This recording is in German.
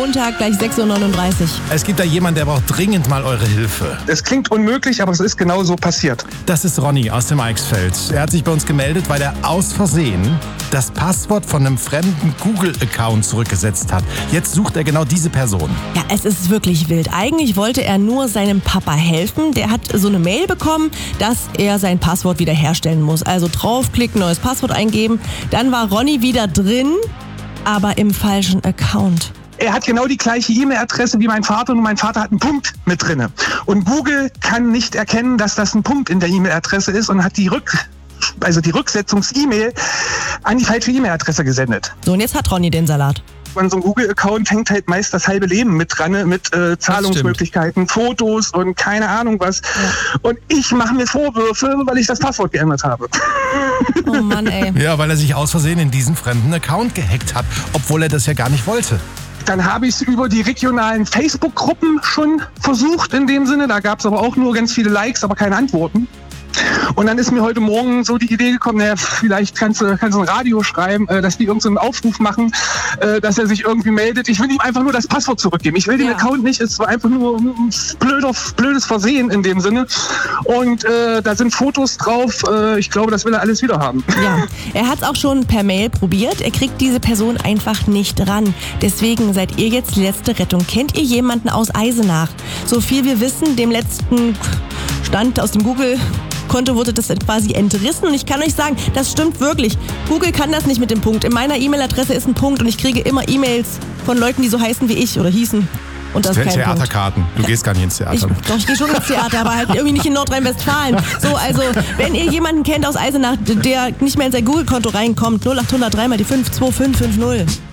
Montag, gleich 6.39 Uhr. Es gibt da jemanden, der braucht dringend mal eure Hilfe. Es klingt unmöglich, aber es ist genau so passiert. Das ist Ronny aus dem Eichsfeld. Er hat sich bei uns gemeldet, weil er aus Versehen das Passwort von einem fremden Google-Account zurückgesetzt hat. Jetzt sucht er genau diese Person. Ja, es ist wirklich wild. Eigentlich wollte er nur seinem Papa helfen. Der hat so eine Mail bekommen, dass er sein Passwort wiederherstellen muss. Also draufklicken, neues Passwort eingeben. Dann war Ronny wieder drin, aber im falschen Account. Er hat genau die gleiche E-Mail-Adresse wie mein Vater, nur mein Vater hat einen Punkt mit drinne. Und Google kann nicht erkennen, dass das ein Punkt in der E-Mail-Adresse ist und hat die Rücksetzungs-E-Mail an die falsche E-Mail-Adresse gesendet. So, und jetzt hat Ronny den Salat. An so einem Google-Account hängt halt meist das halbe Leben mit dran, mit Zahlungsmöglichkeiten, Fotos und keine Ahnung was. Ja. Und ich mache mir Vorwürfe, weil ich das Passwort geändert habe. Oh Mann, ey. Ja, weil er sich aus Versehen in diesen fremden Account gehackt hat, obwohl er das ja gar nicht wollte. Dann habe ich es über die regionalen Facebook-Gruppen schon versucht in dem Sinne. Da gab es aber auch nur ganz viele Likes, aber keine Antworten. Und dann ist mir heute Morgen so die Idee gekommen, naja, vielleicht kannst du ein Radio schreiben, dass die irgendeinen Aufruf machen, dass er sich irgendwie meldet. Ich will ihm einfach nur das Passwort zurückgeben. Ich will den Account nicht, es war einfach nur ein blödes Versehen in dem Sinne. Und da sind Fotos drauf, ich glaube, das will er alles wieder haben. Ja, er hat es auch schon per Mail probiert, er kriegt diese Person einfach nicht ran. Deswegen seid ihr jetzt die letzte Rettung. Kennt ihr jemanden aus Eisenach? So viel wir wissen, dem letzten Stand aus dem Google-Konto wurde das quasi entrissen und ich kann euch sagen, das stimmt wirklich. Google kann das nicht mit dem Punkt. In meiner E-Mail-Adresse ist ein Punkt und ich kriege immer E-Mails von Leuten, die so heißen wie ich oder hießen. Und das ist kein Theaterkarten. Du gehst gar nicht ins Theater. Ich gehe schon ins Theater, aber halt irgendwie nicht in Nordrhein-Westfalen. So, also, wenn ihr jemanden kennt aus Eisenach, der nicht mehr in sein Google-Konto reinkommt, 0800 3 mal die 52550.